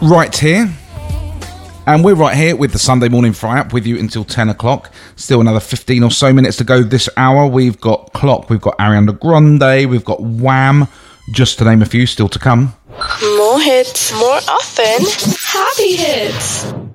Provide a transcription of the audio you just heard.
right here. And we're right here with the Sunday Morning Fry Up with you until 10 o'clock. Still another 15 or so minutes to go this hour. We've got Clock, we've got Ariana Grande, we've got Wham, just to name a few, still to come. More hits, more often. Happy hits.